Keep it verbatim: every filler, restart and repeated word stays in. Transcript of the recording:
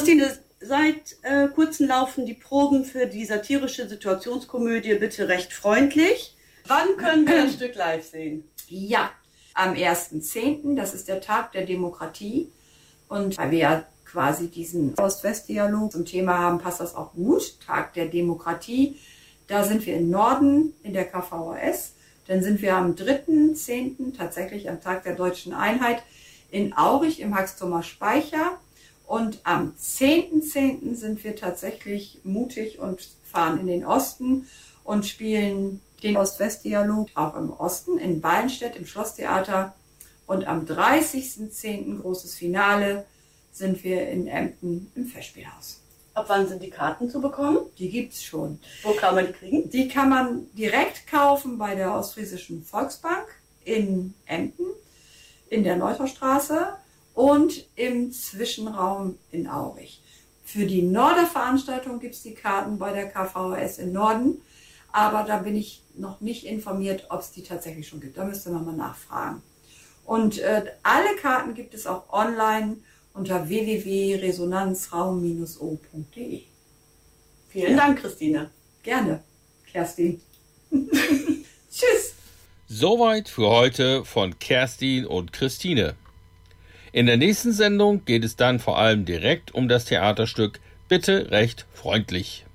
Christine, seit äh, kurzem laufen die Proben für die satirische Situationskomödie Bitte recht freundlich. Wann können wir das Stück live sehen? Ja, am ersten zehnten, das ist der Tag der Demokratie. Und weil wir ja quasi diesen Ost-West-Dialog zum Thema haben, passt das auch gut. Tag der Demokratie. Da sind wir im Norden in der K V H S. Dann sind wir am dritten zehnten tatsächlich am Tag der Deutschen Einheit in Aurich im Haxtumer Speicher. Und am zehnten zehnten sind wir tatsächlich mutig und fahren in den Osten und spielen den Ost-West-Dialog auch im Osten, in Ballenstedt im Schlosstheater. Und am dreißigsten zehnten großes Finale sind wir in Emden im Festspielhaus. Ab wann sind die Karten zu bekommen? Die gibt's schon. Wo kann man die kriegen? Die kann man direkt kaufen bei der Ostfriesischen Volksbank in Emden, in der Neutorstraße und im Zwischenraum in Aurich. Für die Norderveranstaltung gibt's die Karten bei der K V H S im Norden, aber da bin ich noch nicht informiert, ob es die tatsächlich schon gibt. Da müsste man mal nachfragen. Und äh, alle Karten gibt es auch online unter w w w punkt resonanzraum Bindestrich o punkt d e. Vielen ja. Dank, Christine. Gerne, Kerstin. Tschüss. Soweit für heute von Kerstin und Christine. In der nächsten Sendung geht es dann vor allem direkt um das Theaterstück Bitte recht freundlich.